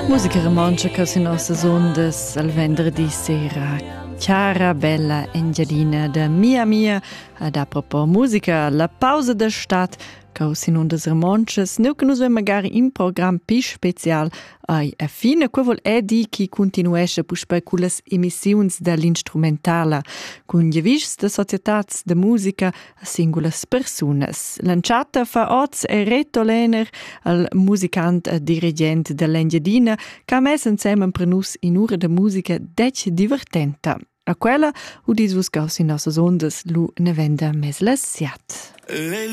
Musica romantica che si nostre ondas al venerdì sera. Chiara, bella Engiadina da Mia Mia. Ed a propos musica, la pausa da stat che si ondas romances, nu che nus vem magari in program pi special ai a fine, que vol di chi continuesce puspei con las emissiuns dell'instrumentala, con gevis de societats de musica a singulas personas. Lanciata fa oz e Reto Lehner, al musicant e dirigent dell'Engiadina, che ha messo insieme per nus in ora de musica dec divertenta. A quella udis vos gaus in nossas ondas lu ne venda mes la siat.